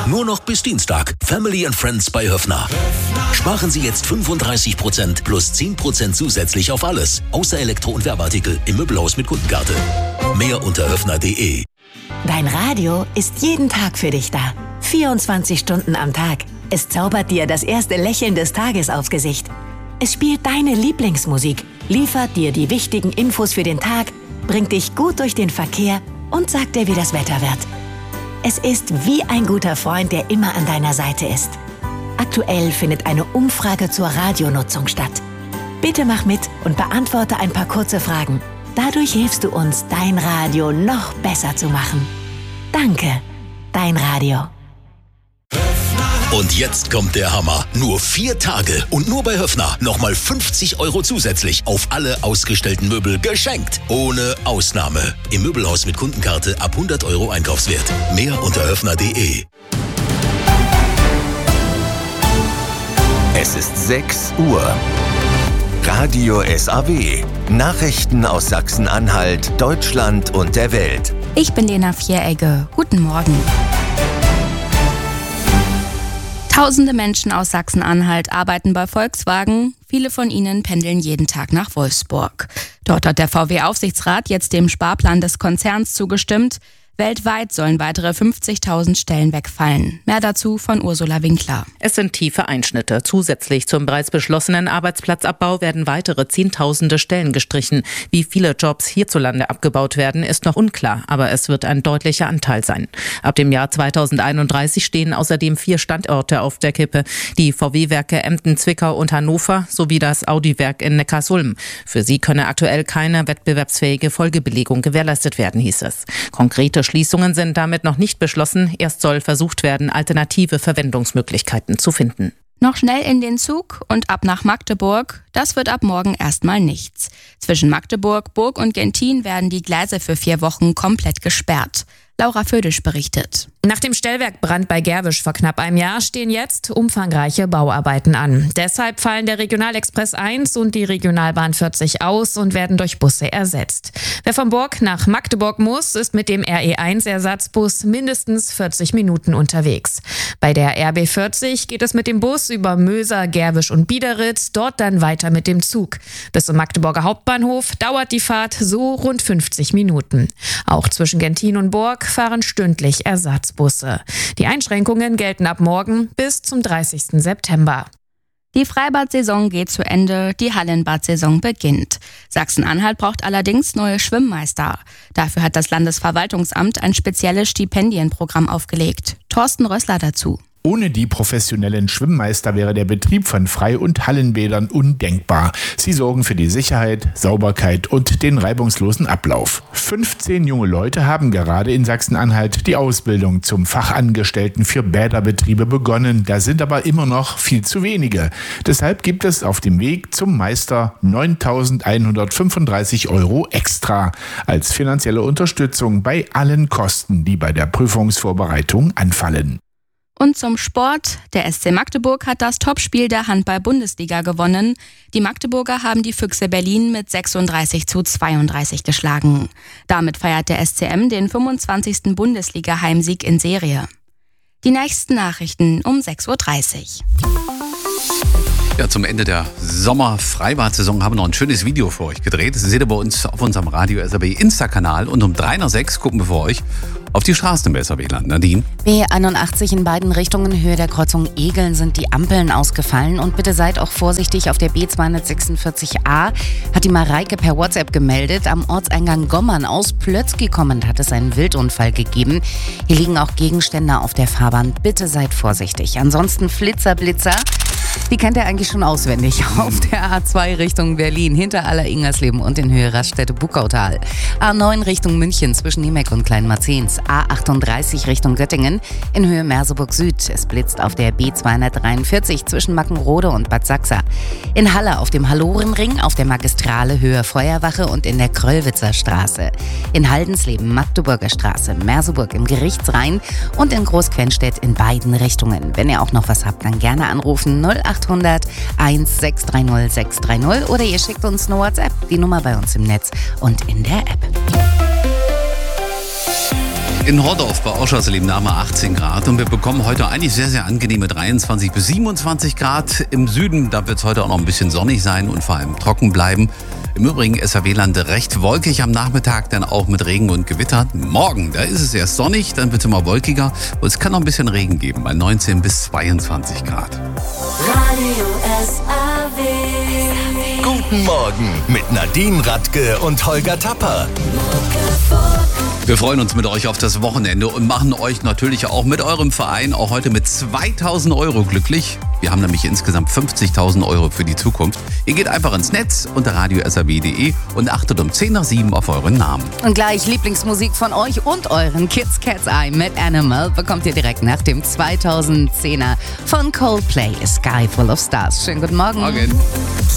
Nur noch bis Dienstag. Family and Friends bei Höffner. Sparen Sie jetzt 35% plus 10% zusätzlich auf alles. Außer Elektro- und Werbeartikel im Möbelhaus mit Kundenkarte. Mehr unter höffner.de. Dein Radio ist jeden Tag für dich da. 24 Stunden am Tag. Es zaubert dir das erste Lächeln des Tages aufs Gesicht. Es spielt deine Lieblingsmusik, liefert dir die wichtigen Infos für den Tag, bringt dich gut durch den Verkehr und sagt dir, wie das Wetter wird. Es ist wie ein guter Freund, der immer an deiner Seite ist. Aktuell findet eine Umfrage zur Radionutzung statt. Bitte mach mit und beantworte ein paar kurze Fragen. Dadurch hilfst du uns, dein Radio noch besser zu machen. Danke, dein Radio. Und jetzt kommt der Hammer. Nur 4 Tage und nur bei Höffner nochmal 50 € zusätzlich auf alle ausgestellten Möbel geschenkt. Ohne Ausnahme. Im Möbelhaus mit Kundenkarte ab 100 € Einkaufswert. Mehr unter höffner.de. Es ist 6 Uhr. Radio SAW. Nachrichten aus Sachsen-Anhalt, Deutschland und der Welt. Ich bin Lena Vieregge. Guten Morgen. Tausende Menschen aus Sachsen-Anhalt arbeiten bei Volkswagen. Viele von ihnen pendeln jeden Tag nach Wolfsburg. Dort hat der VW-Aufsichtsrat jetzt dem Sparplan des Konzerns zugestimmt. Weltweit sollen weitere 50.000 Stellen wegfallen. Mehr dazu von Ursula Winkler. Es sind tiefe Einschnitte. Zusätzlich zum bereits beschlossenen Arbeitsplatzabbau werden weitere Zehntausende Stellen gestrichen. Wie viele Jobs hierzulande abgebaut werden, ist noch unklar, aber es wird ein deutlicher Anteil sein. Ab dem Jahr 2031 stehen außerdem 4 Standorte auf der Kippe. Die VW-Werke Emden, Zwickau und Hannover sowie das Audi-Werk in Neckarsulm. Für sie könne aktuell keine wettbewerbsfähige Folgebelegung gewährleistet werden, hieß es. Konkrete Schließungen sind damit noch nicht beschlossen. Erst soll versucht werden, alternative Verwendungsmöglichkeiten zu finden. Noch schnell in den Zug und ab nach Magdeburg. Das wird ab morgen erstmal nichts. Zwischen Magdeburg, Burg und Gentin werden die Gleise für 4 Wochen komplett gesperrt. Laura Födisch berichtet. Nach dem Stellwerkbrand bei Gerwisch vor knapp einem Jahr stehen jetzt umfangreiche Bauarbeiten an. Deshalb fallen der Regionalexpress 1 und die Regionalbahn 40 aus und werden durch Busse ersetzt. Wer von Burg nach Magdeburg muss, ist mit dem RE1-Ersatzbus mindestens 40 Minuten unterwegs. Bei der RB 40 geht es mit dem Bus über Möser, Gerwisch und Biederitz, dort dann weiter mit dem Zug. Bis zum Magdeburger Hauptbahnhof dauert die Fahrt so rund 50 Minuten. Auch zwischen Gentin und Burg fahren stündlich Ersatzbusse. Die Einschränkungen gelten ab morgen bis zum 30. September. Die Freibad-Saison geht zu Ende, die Hallenbad-Saison beginnt. Sachsen-Anhalt braucht allerdings neue Schwimmmeister. Dafür hat das Landesverwaltungsamt ein spezielles Stipendienprogramm aufgelegt. Thorsten Rössler dazu. Ohne die professionellen Schwimmmeister wäre der Betrieb von Frei- und Hallenbädern undenkbar. Sie sorgen für die Sicherheit, Sauberkeit und den reibungslosen Ablauf. 15 junge Leute haben gerade in Sachsen-Anhalt die Ausbildung zum Fachangestellten für Bäderbetriebe begonnen. Da sind aber immer noch viel zu wenige. Deshalb gibt es auf dem Weg zum Meister 9.135 € extra als finanzielle Unterstützung bei allen Kosten, die bei der Prüfungsvorbereitung anfallen. Und zum Sport. Der SC Magdeburg hat das Topspiel der Handball-Bundesliga gewonnen. Die Magdeburger haben die Füchse Berlin mit 36:32 geschlagen. Damit feiert der SCM den 25. Bundesliga-Heimsieg in Serie. Die nächsten Nachrichten um 6:30 Uhr. Ja, zum Ende der Sommer-Freibad-Saison haben wir noch ein schönes Video für euch gedreht. Das seht ihr bei uns auf unserem Radio SAW Insta-Kanal. Und um 3:06 Uhr gucken wir für euch auf die Straßen im SAW-Land. Nadine? B81 in beiden Richtungen, Höhe der Kreuzung Egeln, sind die Ampeln ausgefallen. Und bitte seid auch vorsichtig, auf der B246a hat die Mareike per WhatsApp gemeldet. Am Ortseingang Gommern aus Plötzky kommend hat es einen Wildunfall gegeben. Hier liegen auch Gegenstände auf der Fahrbahn. Bitte seid vorsichtig. Ansonsten Blitzer. Die kennt ihr eigentlich schon auswendig. Auf der A2 Richtung Berlin, hinter Aller-Ingersleben und in Höhe Raststätte-Buckautal. A9 Richtung München zwischen Niemek und Kleinmarzens. A38 Richtung Göttingen, in Höhe Merseburg Süd. Es blitzt auf der B243 zwischen Mackenrode und Bad Sachsa. In Halle auf dem Hallorenring, auf der Magistrale Höhe Feuerwache und in der Kröllwitzer Straße. In Haldensleben Magdeburger Straße, Merseburg im Gerichtsrhein und in Großquenstedt in beiden Richtungen. Wenn ihr auch noch was habt, dann gerne anrufen 0800 1630 630 oder ihr schickt uns eine WhatsApp, die Nummer bei uns im Netz und in der App. In Hordorf bei Oschersleben haben wir 18 Grad und wir bekommen heute eigentlich sehr, sehr angenehme 23 bis 27 Grad. Im Süden, da wird es heute auch noch ein bisschen sonnig sein und vor allem trocken bleiben. Im Übrigen SAW-Land recht wolkig am Nachmittag, dann auch mit Regen und Gewitter. Morgen, da ist es erst sonnig, dann wird es immer wolkiger und es kann noch ein bisschen Regen geben bei 19 bis 22 Grad. Radio SAW. Guten Morgen mit Nadine Radke und Holger Tapper. Wir freuen uns mit euch auf das Wochenende und machen euch natürlich auch mit eurem Verein auch heute mit 2.000 Euro glücklich. Wir haben nämlich insgesamt 50.000 Euro für die Zukunft. Ihr geht einfach ins Netz unter radio.saw.de und achtet um 10 nach 7 auf euren Namen. Und gleich Lieblingsmusik von euch und euren Kids Cat's Eye mit Animal bekommt ihr direkt nach dem 2010er von Coldplay, A Sky Full of Stars. Schönen guten Morgen. Morgen.